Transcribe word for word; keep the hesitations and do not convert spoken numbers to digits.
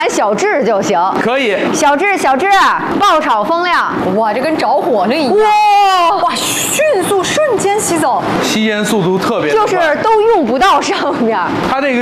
小炙就行。 可以。 小炙，小炙，爆炒风亮。 哇，这跟着火了一样。 哇哇，迅速瞬间吸走， 吸烟速度特别快， 就是都用不到上面。 它这个。